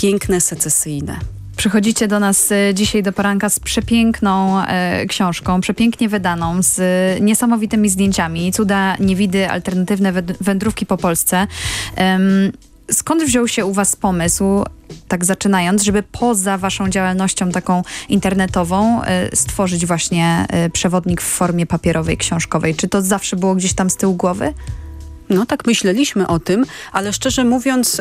piękne, secesyjne. Przychodzicie do nas dzisiaj do poranka z przepiękną książką, przepięknie wydaną, z niesamowitymi zdjęciami. Cuda, niewidy, alternatywne wędrówki po Polsce. Skąd wziął się u was pomysł, tak zaczynając, żeby poza waszą działalnością taką internetową stworzyć właśnie przewodnik w formie papierowej, książkowej? Czy to zawsze było gdzieś tam z tyłu głowy? No tak myśleliśmy o tym, ale szczerze mówiąc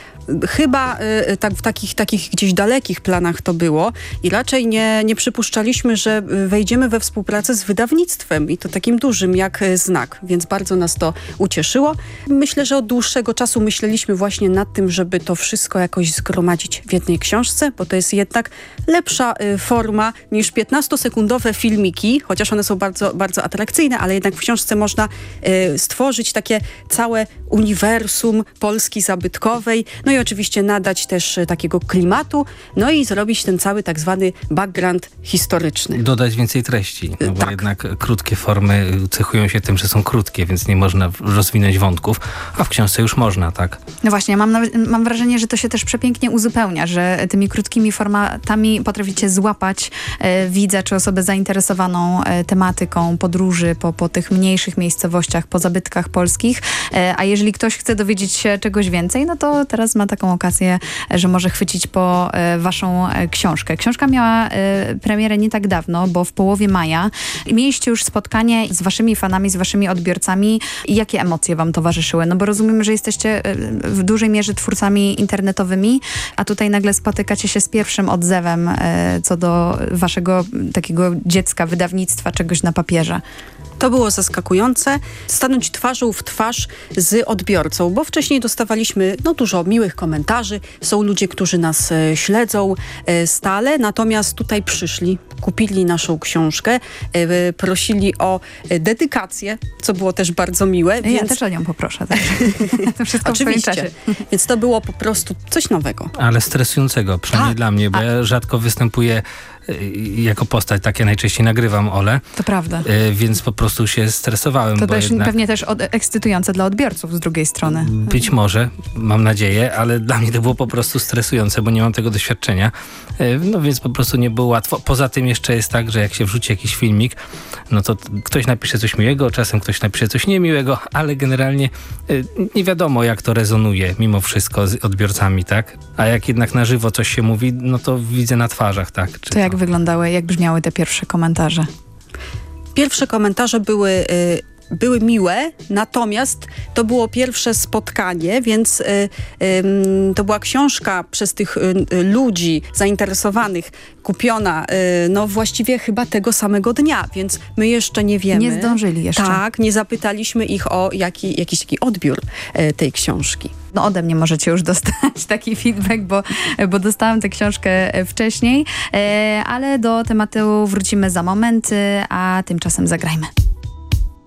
chyba tak w takich gdzieś dalekich planach to było i raczej nie przypuszczaliśmy, że wejdziemy we współpracę z wydawnictwem i to takim dużym jak Znak, więc bardzo nas to ucieszyło. Myślę, że od dłuższego czasu myśleliśmy właśnie nad tym, żeby to wszystko jakoś zgromadzić w jednej książce, bo to jest jednak lepsza forma niż 15-sekundowe filmiki, chociaż one są bardzo, bardzo atrakcyjne, ale jednak w książce można stworzyć takie całe uniwersum Polski zabytkowej, no i oczywiście nadać też takiego klimatu, no i zrobić ten cały tak zwany background historyczny. Dodać więcej treści, no bo tak. jednak krótkie formy cechują się tym, że są krótkie, więc nie można rozwinąć wątków, a w książce już można, tak? No właśnie, mam wrażenie, że to się też przepięknie uzupełnia, że tymi krótkimi formatami potraficie złapać widza czy osobę zainteresowaną tematyką podróży po tych mniejszych miejscowościach, po zabytkach polskich, a jeżeli ktoś chce dowiedzieć się czegoś więcej, no to teraz ma taką okazję, że może chwycić po waszą książkę. Książka miała premierę nie tak dawno, bo w połowie maja. Mieliście już spotkanie z waszymi fanami, z waszymi odbiorcami. Jakie emocje wam towarzyszyły? No bo rozumiem, że jesteście w dużej mierze twórcami internetowymi, a tutaj nagle spotykacie się z pierwszym odzewem co do waszego takiego dziecka, wydawnictwa, czegoś na papierze. To było zaskakujące, stanąć twarzą w twarz z odbiorcą, bo wcześniej dostawaliśmy dużo miłych komentarzy, są ludzie, którzy nas śledzą stale, natomiast tutaj przyszli, kupili naszą książkę, prosili o dedykację, co było też bardzo miłe. Ja też o nią poproszę. Tak? To wszystko oczywiście, w swoim czasie. Więc to było po prostu coś nowego. Ale stresującego, przynajmniej dla mnie, bo ja rzadko występuję jako postać, tak ja najczęściej nagrywam Olę. To prawda. Więc po prostu się stresowałem. To bo też jednak pewnie też ekscytujące dla odbiorców z drugiej strony. Być może, mam nadzieję, ale dla mnie to było po prostu stresujące, bo nie mam tego doświadczenia. No więc po prostu nie było łatwo. Poza tym jeszcze jest tak, że jak się wrzuci jakiś filmik, no to ktoś napisze coś miłego, czasem ktoś napisze coś niemiłego, ale generalnie nie wiadomo, jak to rezonuje mimo wszystko z odbiorcami, tak? A jak jednak na żywo coś się mówi, no to widzę na twarzach, tak? To jak wyglądały, jak brzmiały te pierwsze komentarze? Pierwsze komentarze były miłe, natomiast to było pierwsze spotkanie, więc to była książka przez tych ludzi zainteresowanych, kupiona właściwie chyba tego samego dnia, więc my jeszcze nie wiemy. Nie zdążyli jeszcze. Tak, nie zapytaliśmy ich o jakiś taki odbiór tej książki. No ode mnie możecie już dostać taki feedback, bo dostałam tę książkę wcześniej, ale do tematu wrócimy za moment, a tymczasem zagrajmy.